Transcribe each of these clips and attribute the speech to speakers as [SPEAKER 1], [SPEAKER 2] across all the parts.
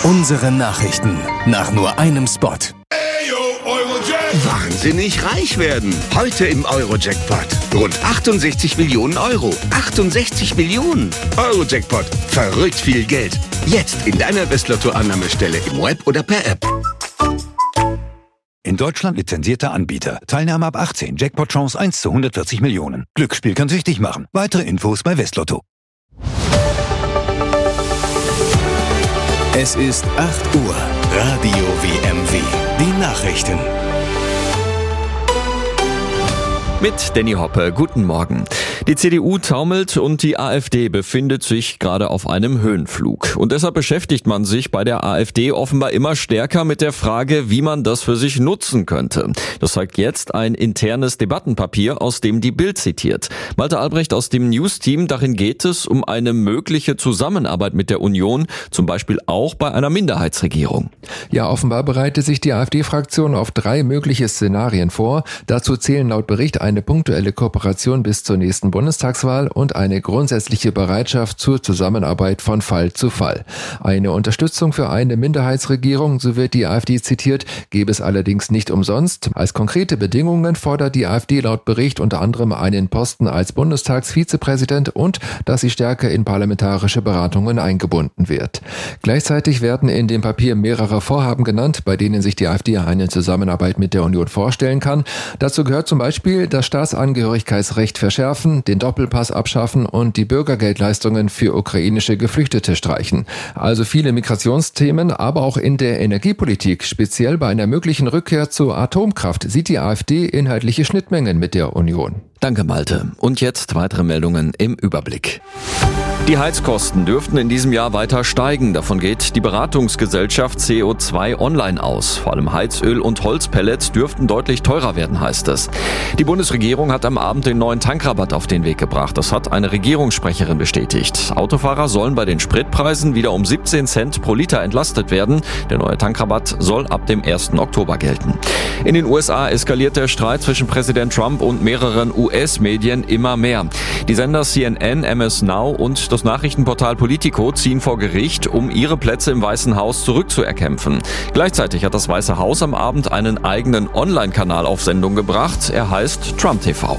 [SPEAKER 1] Unsere Nachrichten nach nur einem Spot.
[SPEAKER 2] Wahnsinnig reich werden. Heute im Eurojackpot. Rund 68 Millionen Euro. 68 Millionen. Eurojackpot. Verrückt viel Geld. Jetzt in deiner Westlotto-Annahmestelle im Web oder per App.
[SPEAKER 3] In Deutschland lizenzierter Anbieter. Teilnahme ab 18. Jackpot-Chance 1 zu 140 Millionen. Glücksspiel kann süchtig machen. Weitere Infos bei Westlotto.
[SPEAKER 1] Es ist 8 Uhr. Radio WMW. Die Nachrichten.
[SPEAKER 4] Mit Danny Hoppe, guten Morgen. Die CDU taumelt und die AfD befindet sich gerade auf einem Höhenflug. Und deshalb beschäftigt man sich bei der AfD offenbar immer stärker mit der Frage, wie man das für sich nutzen könnte. Das zeigt jetzt ein internes Debattenpapier, aus dem die Bild zitiert. Malte Albrecht aus dem News-Team, darin geht es um eine mögliche Zusammenarbeit mit der Union, zum Beispiel auch bei einer Minderheitsregierung.
[SPEAKER 5] Ja, offenbar bereitet sich die AfD-Fraktion auf 3 mögliche Szenarien vor. Dazu zählen laut Bericht eine punktuelle Kooperation bis zur nächsten Bundestagswahl und eine grundsätzliche Bereitschaft zur Zusammenarbeit von Fall zu Fall. Eine Unterstützung für eine Minderheitsregierung, so wird die AfD zitiert, gäbe es allerdings nicht umsonst. Als konkrete Bedingungen fordert die AfD laut Bericht unter anderem einen Posten als Bundestagsvizepräsident und dass sie stärker in parlamentarische Beratungen eingebunden wird. Gleichzeitig werden in dem Papier mehrere Vorhaben genannt, bei denen sich die AfD eine Zusammenarbeit mit der Union vorstellen kann. Dazu gehört zum Beispiel das Staatsangehörigkeitsrecht verschärfen, den Doppelpass abschaffen und die Bürgergeldleistungen für ukrainische Geflüchtete streichen. Also viele Migrationsthemen, aber auch in der Energiepolitik, speziell bei einer möglichen Rückkehr zur Atomkraft, sieht die AfD inhaltliche Schnittmengen mit der Union.
[SPEAKER 4] Danke, Malte. Und jetzt weitere Meldungen im Überblick. Die Heizkosten dürften in diesem Jahr weiter steigen. Davon geht die Beratungsgesellschaft CO2 Online aus. Vor allem Heizöl und Holzpellets dürften deutlich teurer werden, heißt es. Die Bundesregierung hat am Abend den neuen Tankrabatt auf den Weg gebracht. Das hat eine Regierungssprecherin bestätigt. Autofahrer sollen bei den Spritpreisen wieder um 17 Cent pro Liter entlastet werden. Der neue Tankrabatt soll ab dem 1. Oktober gelten. In den USA eskaliert der Streit zwischen Präsident Trump und mehreren US-Medien immer mehr. Die Sender CNN, MS Now und das Nachrichtenportal Politico ziehen vor Gericht, um ihre Plätze im Weißen Haus zurückzuerkämpfen. Gleichzeitig hat das Weiße Haus am Abend einen eigenen Online-Kanal auf Sendung gebracht. Er heißt Trump TV.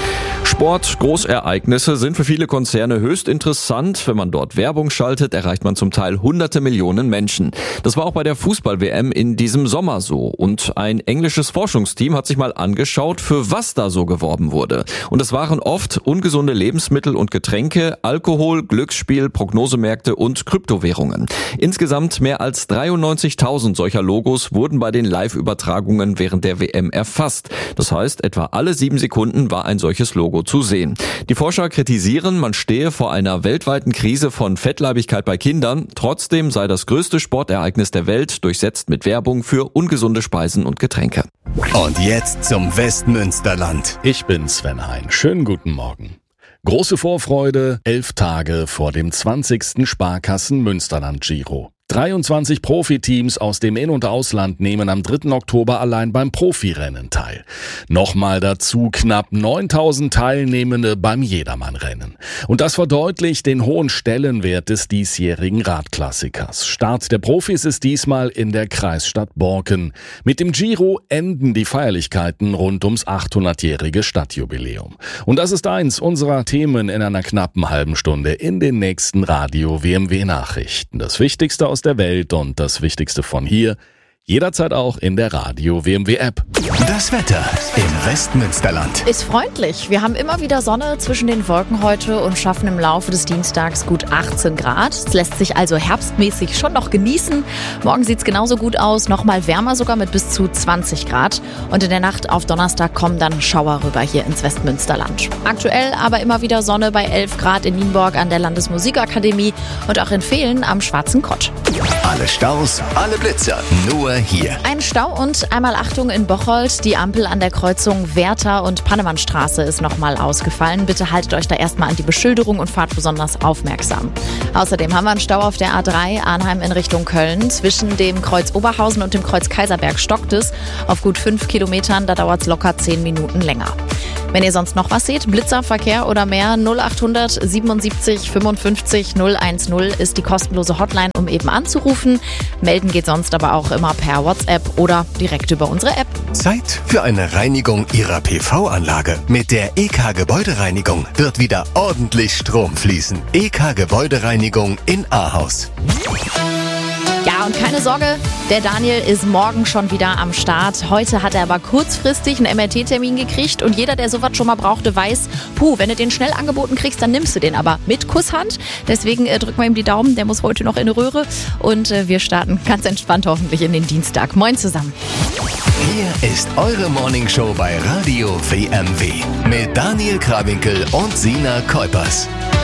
[SPEAKER 4] Sport, Großereignisse sind für viele Konzerne höchst interessant. Wenn man dort Werbung schaltet, erreicht man zum Teil hunderte Millionen Menschen. Das war auch bei der Fußball-WM in diesem Sommer so. Und ein englisches Forschungsteam hat sich mal angeschaut, für was da so geworben wurde. Und es waren oft ungesunde Lebensmittel und Getränke, Alkohol, Glücksspiel, Prognosemärkte und Kryptowährungen. Insgesamt mehr als 93.000 solcher Logos wurden bei den Live-Übertragungen während der WM erfasst. Das heißt, etwa alle 7 Sekunden war ein solches Logo zu sehen. Die Forscher kritisieren, man stehe vor einer weltweiten Krise von Fettleibigkeit bei Kindern. Trotzdem sei das größte Sportereignis der Welt durchsetzt mit Werbung für ungesunde Speisen und Getränke.
[SPEAKER 1] Und jetzt zum Westmünsterland.
[SPEAKER 6] Ich bin Sven Hein. Schönen guten Morgen. Große Vorfreude, 11 Tage vor dem 20. Sparkassen-Münsterland-Giro. 23 Profiteams aus dem In- und Ausland nehmen am 3. Oktober allein beim Profirennen teil. Nochmal dazu knapp 9.000 Teilnehmende beim Jedermannrennen. Und das verdeutlicht den hohen Stellenwert des diesjährigen Radklassikers. Start der Profis ist diesmal in der Kreisstadt Borken. Mit dem Giro enden die Feierlichkeiten rund ums 800-jährige Stadtjubiläum. Und das ist eins unserer Themen in einer knappen halben Stunde in den nächsten Radio WMW Nachrichten. Das Wichtigste aus der Welt und das Wichtigste von hier, jederzeit auch in der Radio WMW App.
[SPEAKER 1] Das Wetter im Westmünsterland.
[SPEAKER 7] Ist freundlich. Wir haben immer wieder Sonne zwischen den Wolken heute und schaffen im Laufe des Dienstags gut 18 Grad. Es lässt sich also herbstmäßig schon noch genießen. Morgen sieht es genauso gut aus, nochmal wärmer sogar mit bis zu 20 Grad. Und in der Nacht auf Donnerstag kommen dann Schauer rüber hier ins Westmünsterland. Aktuell aber immer wieder Sonne bei 11 Grad in Nienburg an der Landesmusikakademie und auch in Vehlen am Schwarzen Kott.
[SPEAKER 1] Alle Staus, alle Blitzer, nur hier.
[SPEAKER 7] Ein Stau und einmal Achtung in Bocholt. Die Ampel an der Kreuzung Werther- und Pannemannstraße ist nochmal ausgefallen. Bitte haltet euch da erstmal an die Beschilderung und fahrt besonders aufmerksam. Außerdem haben wir einen Stau auf der A3 Arnheim in Richtung Köln. Zwischen dem Kreuz Oberhausen und dem Kreuz Kaiserberg stockt es. Auf gut 5 Kilometern, da dauert es locker 10 Minuten länger. Wenn ihr sonst noch was seht, Blitzer, Verkehr oder mehr, 0800 77 55 010 ist die kostenlose Hotline, um eben anzurufen. Melden geht sonst aber auch immer per WhatsApp oder direkt über unsere App.
[SPEAKER 1] Zeit für eine Reinigung Ihrer PV-Anlage. Mit der EK Gebäudereinigung wird wieder ordentlich Strom fließen. EK Gebäudereinigung in Ahaus.
[SPEAKER 7] Ja, und keine Sorge, der Daniel ist morgen schon wieder am Start. Heute hat er aber kurzfristig einen MRT-Termin gekriegt und jeder, der sowas schon mal brauchte, weiß, wenn du den schnell angeboten kriegst, dann nimmst du den aber mit Kusshand. Deswegen drücken wir ihm die Daumen, der muss heute noch in eine Röhre und wir starten ganz entspannt hoffentlich in den Dienstag. Moin zusammen.
[SPEAKER 1] Hier ist eure Morningshow bei Radio WMW mit Daniel Krawinkel und Sina Kuipers.